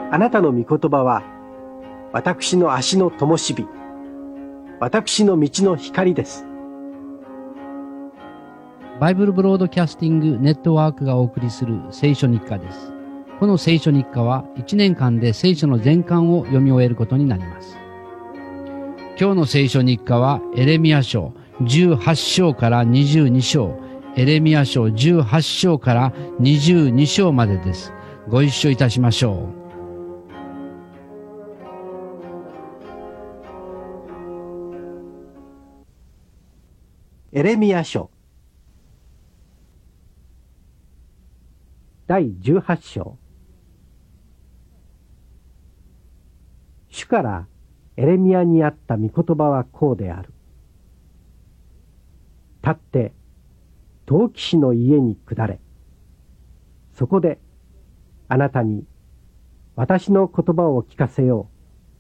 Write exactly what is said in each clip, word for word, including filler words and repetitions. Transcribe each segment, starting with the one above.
あなたの御言葉は、私の足の灯火、私の道の光です。 バイブルブロードキャスティングネットワークがお送りする聖書日課です。この聖書日課はいちねんかんで聖書の全巻を読み終えることになります。今日の聖書日課はエレミヤ書じゅうはち章からにじゅうに章、エレミヤ書じゅうはち章からにじゅうに章までです。ご一緒いたしましょう。 エレミヤ書だいじゅうはち章。主からエレミヤにあった御言葉はこうである。立って陶器師の家に下れ。そこであなたに私の言葉を聞かせよう。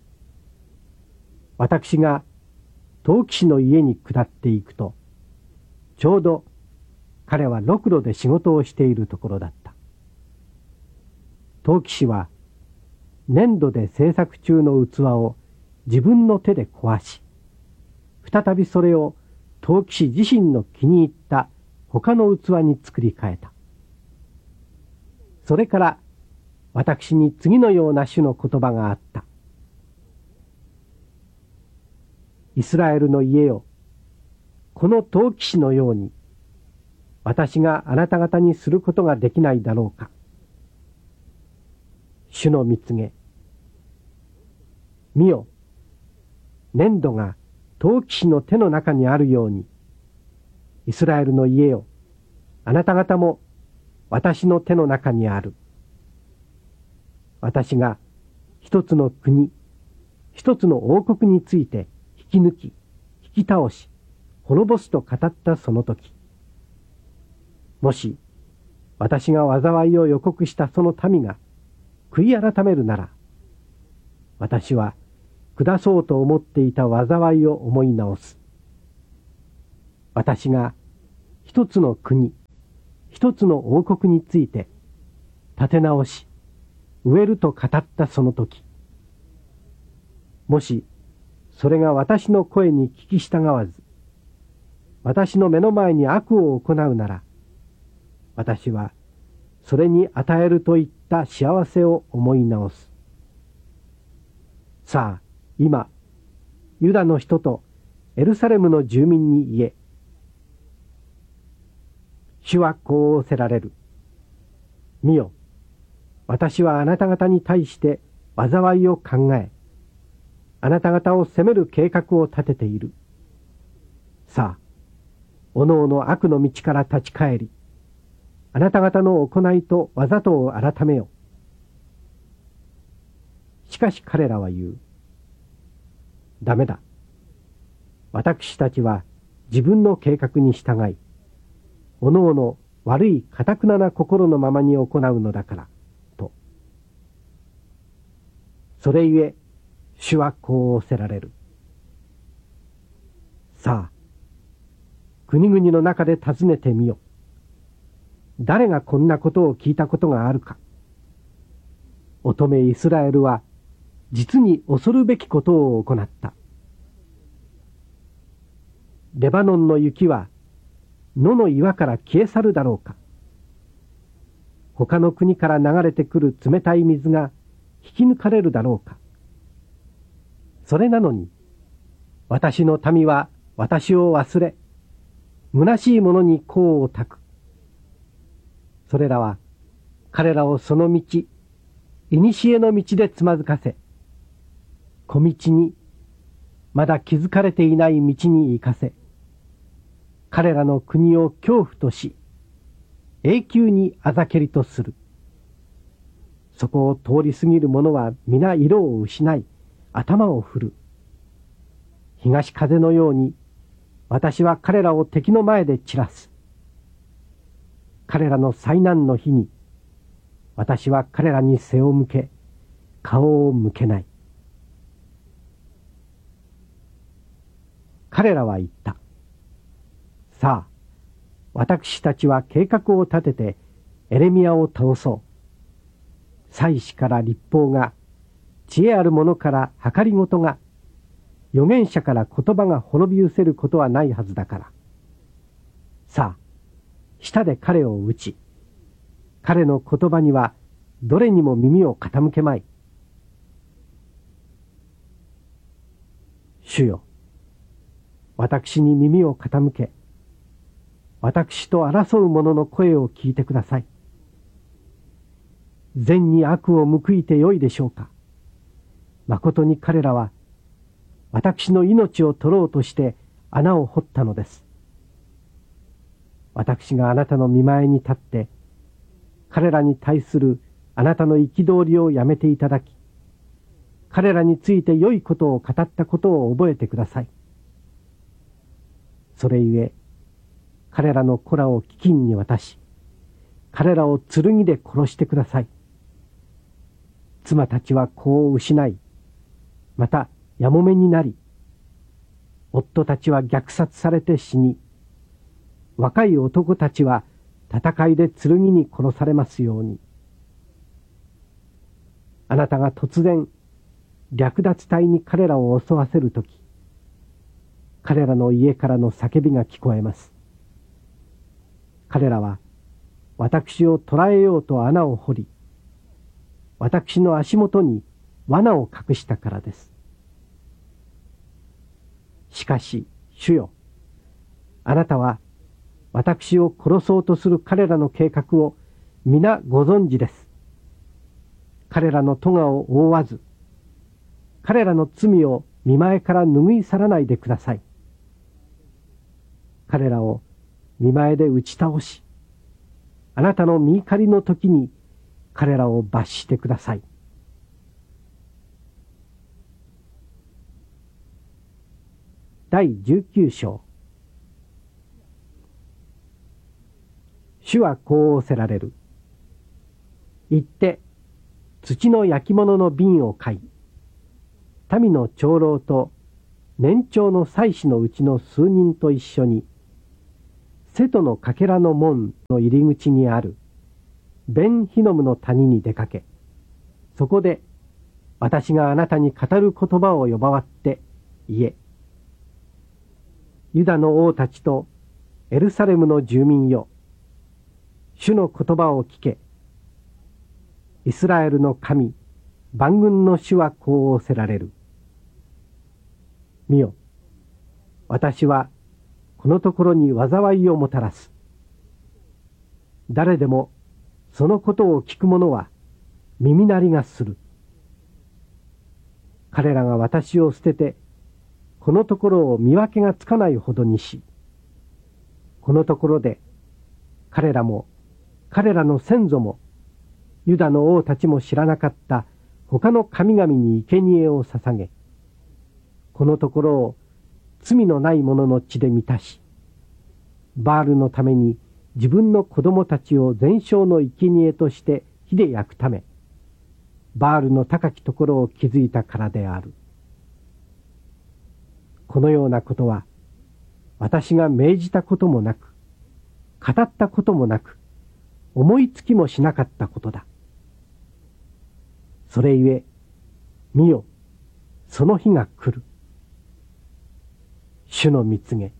私が陶器師の家に下っていくと、ちょうど彼はろくろで仕事をしているところだった。陶器師は粘土で製作中の器を自分の手で壊し、再びそれを陶器師自身の気に入った他の器に作り変えた。それから私に次のような種の言葉があった。イスラエルの家よ、この陶器師のように私があなた方にすることができないだろうか。主の御告げ。見よ、粘土が陶器師の手の中にあるように、イスラエルの家よ、あなた方も私の手の中にある。私が一つの国、一つの王国について引き抜き、引き倒し、滅ぼすと語ったその時、もし私が災いを予告したその民が悔い改めるなら、私は下そうと思っていた災いを思い直す。私が一つの国、一つの王国について立て直し、植えると語ったその時、もしそれが私の声に聞き従わず、私の目の前に悪を行うなら、私はそれに与えるといった幸せを思い直す。さあ、今、ユダの人とエルサレムの住民に言え。主はこう仰せられる。見よ、私はあなた方に対して災いを考え、あなた方を責める計画を立てている。さあ、おのおの悪の道から立ち返り、あなた方の行いとわざとを改めよ。しかし彼らは言う。ダメだ。私たちは自分の計画に従い、おのおの悪い堅な心のままに行うのだから、と。それゆえ、主はこう仰せられる。さあ、国々の中で尋ねてみよ。誰がこんなことを聞いたことがあるか。乙女イスラエルは実に恐るべきことを行った。レバノンの雪は野の岩から消え去るだろうか。他の国から流れてくる冷たい水が引き抜かれるだろうか。それなのに、私の民は私を忘れ、虚しいものに甲をたく。それらは彼らをその道、いにしえの道でつまずかせ、小道に、まだ築かれていない道に行かせ、彼らの国を恐怖とし、永久にあざけりとする。そこを通り過ぎる者は皆色を失い、頭を振る。東風のように、私は彼らを敵の前で散らす。彼らの災難の日に、私は彼らに背を向け、顔を向けない。彼らは言った。さあ、私たちは計画を立ててエレミヤを倒そう。 祭司から律法が、知恵ある者から計りごとが、預言者から言葉が滅び失せることはないはずだから。さあ、舌で彼を打ち、彼の言葉にはどれにも耳を傾けまい。主よ、私に耳を傾け、私と争う者の声を聞いてください。善に悪を報いてよいでしょうか。まことに彼らは、私の命を取ろうとして穴を掘ったのです。私があなたの御前に立って、彼らに対するあなたの憤りをやめていただき、彼らについて良いことを語ったことを覚えてください。それゆえ、彼らの子らを飢饉に渡し、彼らを剣で殺してください。妻たちは子を失い、またやもめになり、夫たちは虐殺されて死に、若い男たちは戦いで剣に殺されますように。あなたが突然、略奪隊に彼らを襲わせるとき、彼らの家からの叫びが聞こえます。彼らは私を捕らえようと穴を掘り、私の足元に罠を隠したからです。しかし、主よ、あなたは私を殺そうとする彼らの計画を皆ご存知です。彼らの咎を覆わず、彼らの罪を見前から拭い去らないでください。彼らを見前で打ち倒し、あなたの御怒りの時に彼らを罰してください。第じゅうきゅう章。主はこう仰せられる。行って、土の焼き物の瓶を買い、民の長老と年長の祭司のうちの数人と一緒に、瀬戸のかけらの門の入り口にあるベンヒノムの谷に出かけ、そこで私があなたに語る言葉を呼ばわって言え。ユダの王たちとエルサレムの住民よ、主の言葉を聞け。イスラエルの神、万軍の主はこう仰せられる。見よ、私はこのところに災いをもたらす。誰でもそのことを聞く者は耳鳴りがする。彼らが私を捨てて、このところを見分けがつかないほどにし、このところで彼らも彼らの先祖もユダの王たちも知らなかった他の神々に生贄を捧げ、このところを罪のない者の血で満たし、バールのために自分の子供たちを全焼の生贄として火で焼くため、バールの高きところを築いたからである。このようなことは、私が命じたこともなく、語ったこともなく、思いつきもしなかったことだ。それゆえ、見よ、その日が来る。主の蜜げ。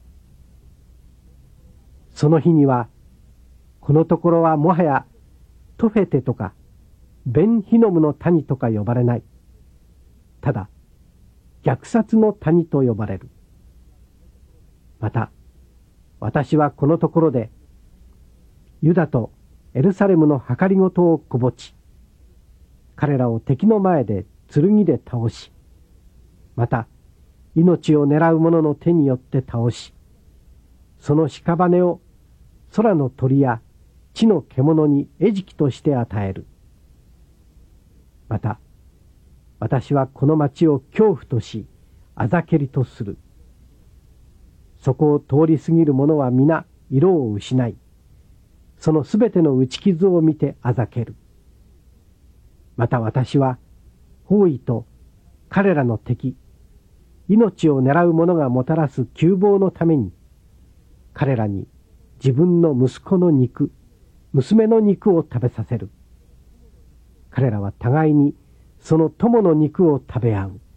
その日には、このところはもはやトフェテとかベンヒノムの谷とか呼ばれない。ただ、虐殺の谷と呼ばれる。また、私はこのところで、ユダとエルサレムの計りごとをこぼち、彼らを敵の前で剣で倒し、また、命を狙う者の手によって倒し、その屍を空の鳥や地の獣に餌食として与える。また、私はこの町を恐怖とし、あざけりとする。そこを通り過ぎる者は皆色を失い、そのすべての打ち傷を見てあざける。また私は、包囲と彼らの敵、命を狙う者がもたらす窮乏のために、彼らに自分の息子の肉、娘の肉を食べさせる。 彼らは互いにその友の肉を食べ合う。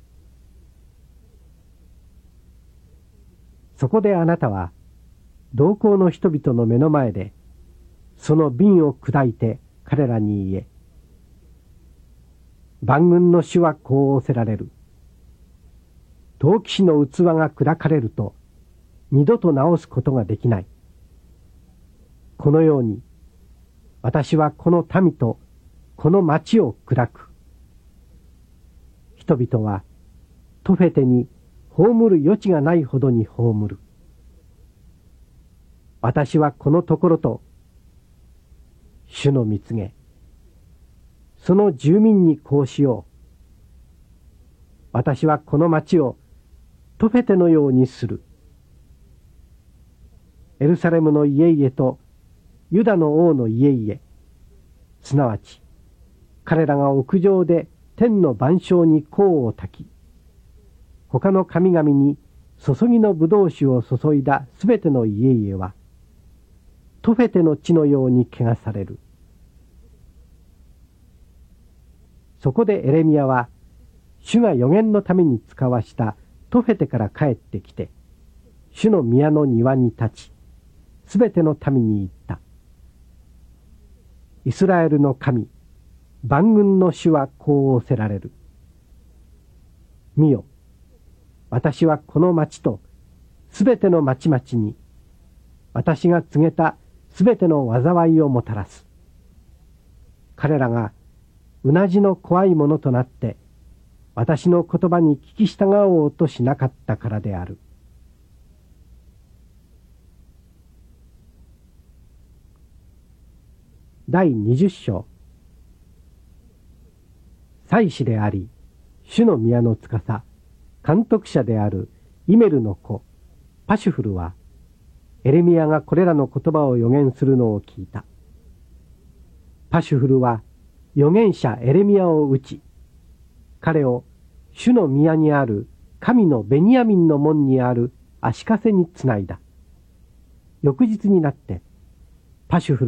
そこであなたは同行の人々の目の前でその瓶を砕いて彼らに言え、万軍の主はこう仰せられる。陶器師の器が砕かれると二度と直すことができない。このように私はこの民とこの町を砕く。人々はトフェテに葬る余地がないほどに葬る。私はこのところと主の蜜げ、その住民にこうしよう。私はこの町をトフェテのようにする。エルサレムの家々とユダの王の家々、すなわち彼らが屋上で天の晩鐘に香を焚き、他の神々に注ぎの葡萄酒を注いだすべての家々はトフェテの地のように汚される。そこでエレミヤは主が預言のために使わしたトフェテから帰ってきて、主の宮の庭に立ち、すべての民に言った。イスラエルの神、万軍の主はこう仰せられる。見よ、私はこの町とすべての町々に、私が告げたすべての災いをもたらす。彼らがうなじの怖いものとなって、私の言葉に聞き従おうとしなかったからである。第二十章。祭司であり、主の宮の司、監督者であるイメルの子、パシュフルは、エレミヤがこれらの言葉を預言するのを聞いた。パシュフルは預言者エレミヤを討ち、彼を主の宮にある神のベニヤミンの門にある足かせにつないだ。翌日になってパシュフル